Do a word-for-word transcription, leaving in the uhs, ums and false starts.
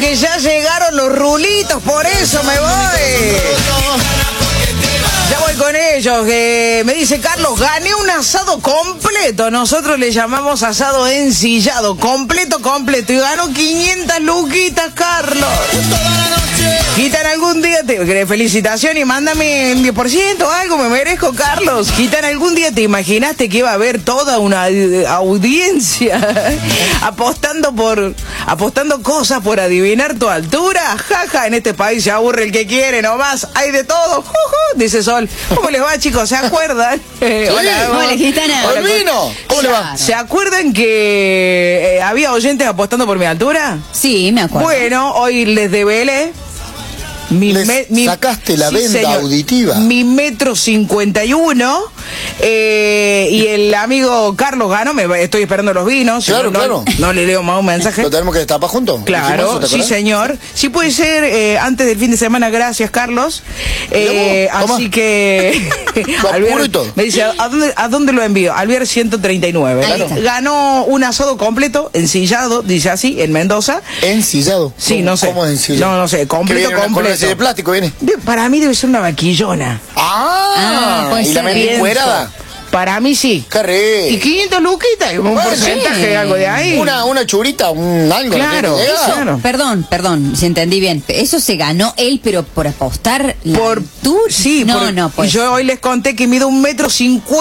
que ya llegaron los rulitos, por eso me voy. Ya voy con ellos. Eh, me dice Carlos, gané un asado completo. Nosotros le llamamos asado ensillado. Completo, completo. Y ganó quinientas luquitas, Carlos. Quitan algún día, te, felicitación y mándame el diez por ciento o algo, me merezco, Carlos. Quitan algún día, ¿te imaginaste que iba a haber toda una audiencia apostando por, apostando cosas por adivinar tu altura? Jaja, en este país se aburre el que quiere nomás, hay de todo. Juju, dice Sol. ¿Cómo les va, chicos? ¿Se acuerdan? Eh, Sí. hola, Hola, Gitana. hola, Olvino. ¿Cómo le va? ¿Se acuerdan que eh, había oyentes apostando por mi altura? Sí, me acuerdo. Bueno, hoy les develé. Mi Les me, mi, sacaste la sí, venda señor, auditiva. Mi metro cincuenta y uno. Eh, y el amigo Carlos ganó. Me estoy esperando los vinos. Claro, no, claro. No, no le leo más un mensaje. ¿Lo tenemos que destapar juntos? Claro, ¿Dijimos eso, sí, señor. Sí puede ser eh, antes del fin de semana. Gracias, Carlos. Eh, Toma. así que Lo Alvier apuro y todo. me dice, ¿a dónde, ¿a dónde lo envío? Alvier ciento treinta y nueve. Ahí está. Ganó un asado completo, ensillado, dice así, en Mendoza. ¿Ensillado? Sí, ¿Cómo- no sé. ¿Cómo es ensillado? No, no sé, ¿Que completo, viene una completo. corona de plástico, viene? De- para mí debe ser una vaquillona. ¡Ah! Ah, puede ¿Y la ser. metí Pienso. encuerada? Para mí sí. ¡Qué rico! Y quinientas luquitas, un Bueno, porcentaje, sí. algo de ahí. Una, una churita, un algo. Claro, ¿no? Llega. claro. Perdón, perdón, si entendí bien. Eso se ganó él, pero por apostar la Por altura. Sí, no, por- no, pues. y yo hoy les conté que mido un metro cincuenta.